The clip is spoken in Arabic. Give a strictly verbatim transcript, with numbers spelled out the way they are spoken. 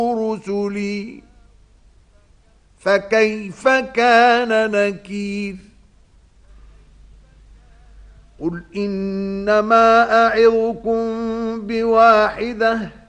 رسلي فكيف كان نكير قل إنما أعظكم بواحدة